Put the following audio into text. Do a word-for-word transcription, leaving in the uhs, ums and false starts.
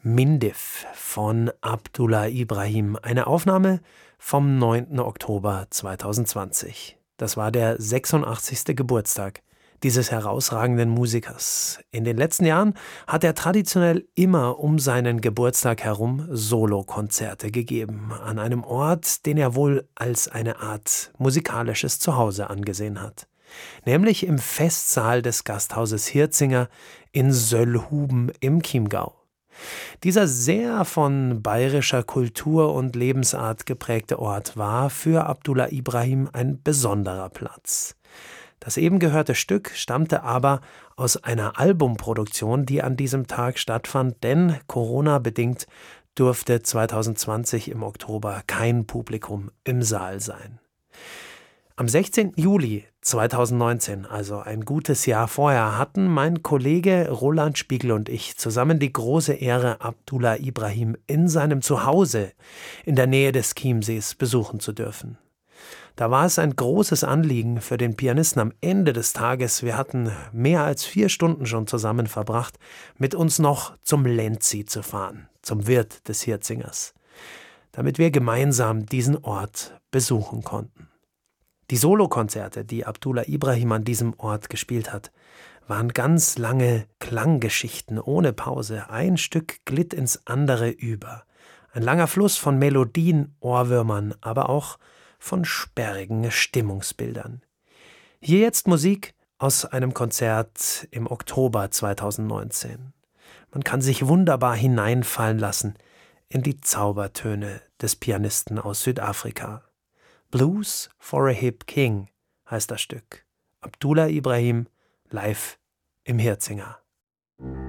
Mindif von Abdullah Ibrahim, eine Aufnahme vom neunten Oktober zweitausendzwanzig. Das war der sechsundachtzigste Geburtstag dieses herausragenden Musikers. In den letzten Jahren hat er traditionell immer um seinen Geburtstag herum Solokonzerte gegeben, an einem Ort, den er wohl als eine Art musikalisches Zuhause angesehen hat, nämlich im Festsaal des Gasthauses Hirzinger in Söllhuben im Chiemgau. Dieser sehr von bayerischer Kultur und Lebensart geprägte Ort war für Abdullah Ibrahim ein besonderer Platz. Das eben gehörte Stück stammte aber aus einer Albumproduktion, die an diesem Tag stattfand, denn Corona-bedingt durfte zweitausendzwanzig im Oktober kein Publikum im Saal sein. Am sechzehnten Juli zweitausendneunzehn, also ein gutes Jahr vorher, hatten mein Kollege Roland Spiegel und ich zusammen die große Ehre, Abdullah Ibrahim in seinem Zuhause in der Nähe des Chiemsees besuchen zu dürfen. Da war es ein großes Anliegen für den Pianisten am Ende des Tages, wir hatten mehr als vier Stunden schon zusammen verbracht, mit uns noch zum Lenzi zu fahren, zum Wirt des Hirzingers, damit wir gemeinsam diesen Ort besuchen konnten. Die Solokonzerte, die Abdullah Ibrahim an diesem Ort gespielt hat, waren ganz lange Klanggeschichten ohne Pause. Ein Stück glitt ins andere über. Ein langer Fluss von Melodien, Ohrwürmern, aber auch von sperrigen Stimmungsbildern. Hier jetzt Musik aus einem Konzert im Oktober zweitausendneunzehn. Man kann sich wunderbar hineinfallen lassen in die Zaubertöne des Pianisten aus Südafrika. Blues for a Hip King heißt das Stück. Abdullah Ibrahim live im Hirzinger.